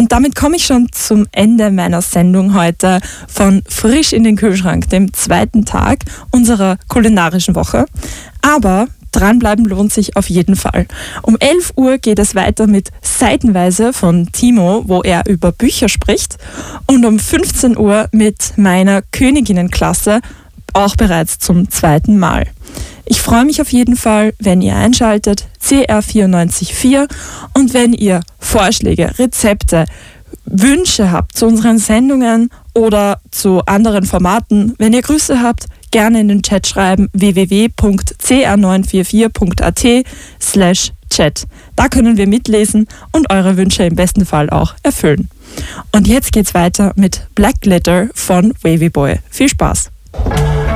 Und damit komme ich schon zum Ende meiner Sendung heute von Frisch in den Kühlschrank, dem zweiten Tag unserer kulinarischen Woche. Aber dranbleiben lohnt sich auf jeden Fall. Um 11 Uhr geht es weiter mit Seitenweise von Timo, wo er über Bücher spricht. Und um 15 Uhr mit meiner Königinnenklasse, auch bereits zum zweiten Mal. Ich freue mich auf jeden Fall, wenn ihr einschaltet, CR94.4, und wenn ihr Vorschläge, Rezepte, Wünsche habt zu unseren Sendungen oder zu anderen Formaten, wenn ihr Grüße habt, gerne in den Chat schreiben, www.cr944.at/Chat. Da können wir mitlesen und eure Wünsche im besten Fall auch erfüllen. Und jetzt geht's weiter mit Black Glitter von Wavy Boy. Viel Spaß!